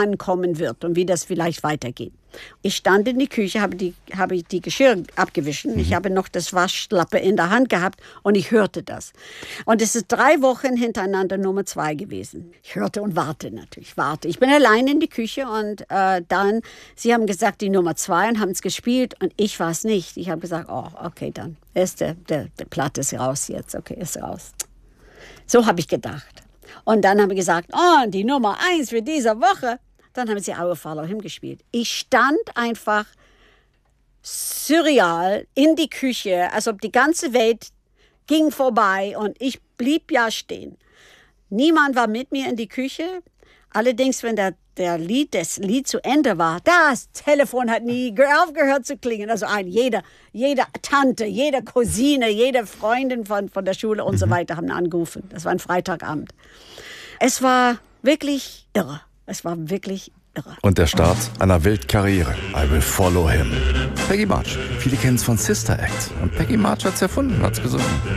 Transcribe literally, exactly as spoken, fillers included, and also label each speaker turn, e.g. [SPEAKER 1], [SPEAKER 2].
[SPEAKER 1] ankommen wird und wie das vielleicht weitergeht. Ich stand in die Küche, habe die, habe die Geschirr abgewaschen. Mhm. Ich habe noch das Waschlappe in der Hand gehabt und ich hörte das. Und es ist drei Wochen hintereinander Nummer zwei gewesen. Ich hörte und warte natürlich, warte. Ich bin allein in die Küche und äh, dann, sie haben gesagt, die Nummer zwei und haben es gespielt und ich war es nicht. Ich habe gesagt, oh, okay, dann ist der, der, der Platte ist raus jetzt, okay, ist raus. So habe ich gedacht. Und dann haben wir gesagt, oh, die Nummer eins für diese Woche. Dann haben sie Our Follow Him gespielt. Ich stand einfach surreal in die Küche, als ob die ganze Welt ging vorbei und ich blieb ja stehen. Niemand war mit mir in die Küche. Allerdings, wenn der, der Lied, das Lied zu Ende war, das Telefon hat nie aufgehört zu klingen. Also ein, jede, jede Tante, jede Cousine, jede Freundin von, von der Schule und so weiter haben angerufen. Das war ein Freitagabend. Es war wirklich irre. Es war wirklich irre.
[SPEAKER 2] Und der Start einer Weltkarriere. I will follow him. Peggy March. Viele kennen es von Sister Act. Und Peggy March hat es erfunden, hat es gesungen.